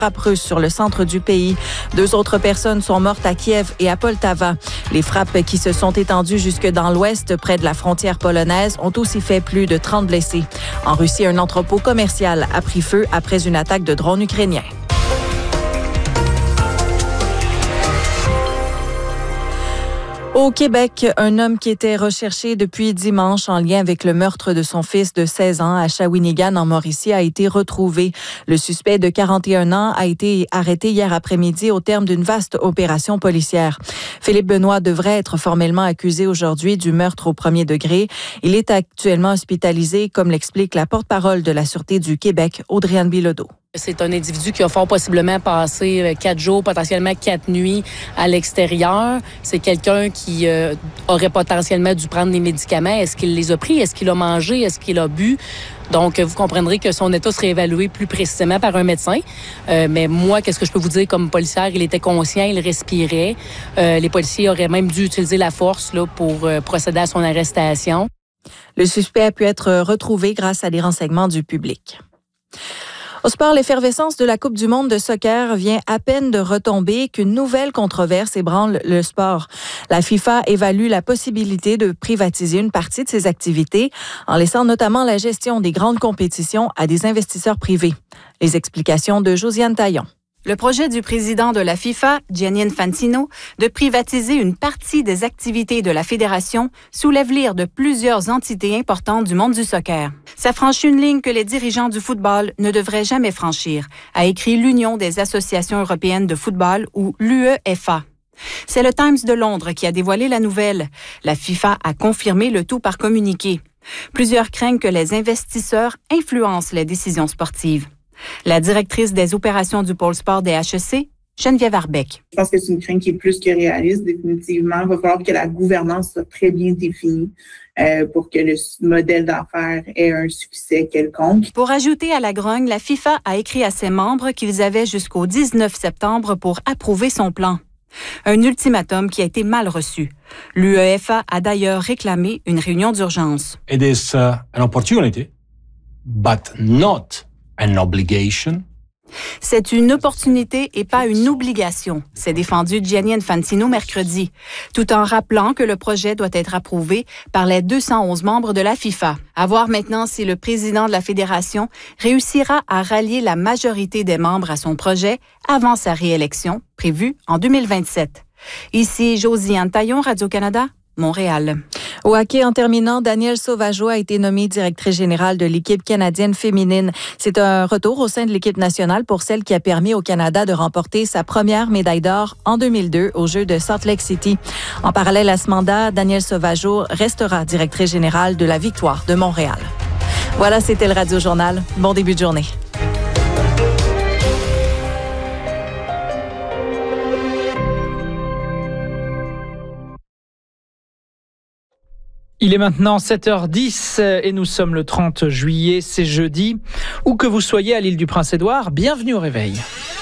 frappes russes sur le centre du pays. 2 autres personnes sont mortes à Kiev et à Poltava. Les frappes qui se sont étendues jusque dans l'ouest, près de la frontière polonaise, ont aussi fait plus de 30 blessés. En Russie, un entrepôt commercial a pris feu après une attaque de drones ukrainiens. Au Québec, un homme qui était recherché depuis dimanche en lien avec le meurtre de son fils de 16 ans à Shawinigan, en Mauricie, a été retrouvé. Le suspect de 41 ans a été arrêté hier après-midi au terme d'une vaste opération policière. Philippe Benoît devrait être formellement accusé aujourd'hui du meurtre au premier degré. Il est actuellement hospitalisé, comme l'explique la porte-parole de la Sûreté du Québec, Audrey-Anne Bilodeau. C'est un individu qui a fort possiblement passé 4 jours, potentiellement 4 nuits à l'extérieur. C'est quelqu'un qui aurait potentiellement dû prendre des médicaments. Est-ce qu'il les a pris? Est-ce qu'il a mangé? Est-ce qu'il a bu? Donc, vous comprendrez que son état serait évalué plus précisément par un médecin. Mais moi, qu'est-ce que je peux vous dire comme policière? Il était conscient, il respirait. Les policiers auraient même dû utiliser la force là, pour procéder à son arrestation. Le suspect a pu être retrouvé grâce à des renseignements du public. Au sport, l'effervescence de la Coupe du monde de soccer vient à peine de retomber qu'une nouvelle controverse ébranle le sport. La FIFA évalue la possibilité de privatiser une partie de ses activités en laissant notamment la gestion des grandes compétitions à des investisseurs privés. Les explications de Josiane Taillon. Le projet du président de la FIFA, Gianni Infantino, de privatiser une partie des activités de la fédération soulève l'ire de plusieurs entités importantes du monde du soccer. Ça franchit une ligne que les dirigeants du football ne devraient jamais franchir, a écrit l'Union des associations européennes de football ou l'UEFA. C'est le Times de Londres qui a dévoilé la nouvelle. La FIFA a confirmé le tout par communiqué. Plusieurs craignent que les investisseurs influencent les décisions sportives. La directrice des opérations du pôle sport des HEC, Geneviève Arbeck. Je pense que c'est une crainte qui est plus que réaliste, définitivement. Il va falloir que la gouvernance soit très bien définie pour que le modèle d'affaires ait un succès quelconque. Pour ajouter à la grogne, la FIFA a écrit à ses membres qu'ils avaient jusqu'au 19 septembre pour approuver son plan. Un ultimatum qui a été mal reçu. L'UEFA a d'ailleurs réclamé une réunion d'urgence. It is an opportunity, but not an obligation. C'est une opportunité et pas une obligation, s'est défendu Gianni Infantino mercredi, tout en rappelant que le projet doit être approuvé par les 211 membres de la FIFA. À voir maintenant si le président de la fédération réussira à rallier la majorité des membres à son projet avant sa réélection, prévue en 2027. Ici Josiane Taillon, Radio-Canada, Montréal. Au hockey, en terminant, Danielle Sauvageau a été nommée directrice générale de l'équipe canadienne féminine. C'est un retour au sein de l'équipe nationale pour celle qui a permis au Canada de remporter sa première médaille d'or en 2002 aux Jeux de Salt Lake City. En parallèle à ce mandat, Danielle Sauvageau restera directrice générale de la Victoire de Montréal. Voilà, c'était le Radio Journal. Bon début de journée. Il est maintenant 7h10 et nous sommes le 30 juillet, c'est jeudi. Où que vous soyez à l'île du Prince-Édouard, bienvenue au réveil.